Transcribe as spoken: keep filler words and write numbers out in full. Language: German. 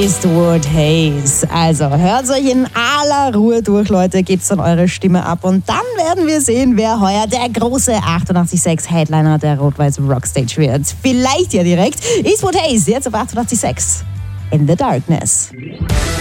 Eastwood Hayes. Also hört euch in aller Ruhe durch, Leute, gebt dann eure Stimme ab und dann werden wir sehen, wer heuer der große achtundachtzig Komma sechs Headliner der Rot-Weiß Rockstage wird. Vielleicht ja direkt. Eastwood Hayes, jetzt auf achtundachtzig Komma sechs. In the Darkness.